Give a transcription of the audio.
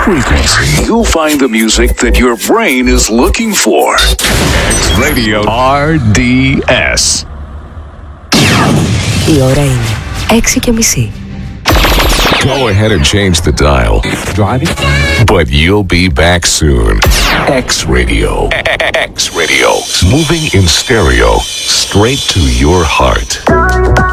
frequency, you'll find the music that your brain is looking for. X Radio RDS. Η ώρα είναι 6:30. Go ahead and change the dial. Driving? But you'll be back soon. X Radio. X Radio. Moving in stereo straight to your heart.